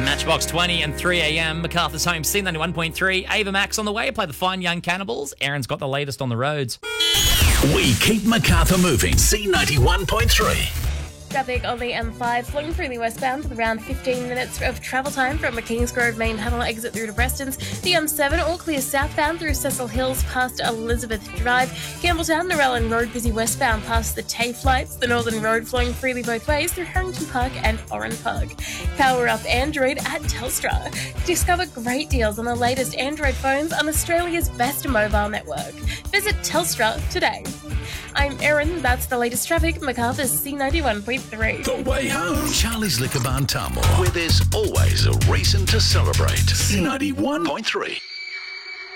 Matchbox 20 and 3 a.m. MacArthur's home, C91.3. Ava Max on the way. Play the Fine Young Cannibals. Aaron's got the latest on the roads. We keep MacArthur moving. C91.3. Traffic on the M5 flowing through the westbound with around 15 minutes of travel time from the Kingsgrove main tunnel exit through to Prestons. The M7 all clear southbound through Cecil Hills past Elizabeth Drive. Campbelltown, Narellan Road busy westbound past the TAFE lights. The Northern Road flowing freely both ways through Harrington Park and Oran Park. Power up Android at Telstra. Discover great deals on the latest Android phones on Australia's best mobile network. Visit Telstra today. I'm Erin, that's the latest traffic, MacArthur's C91.3. The way home. Charlie's Liquor Barn Tamworth, where there's always a reason to celebrate. C91.3.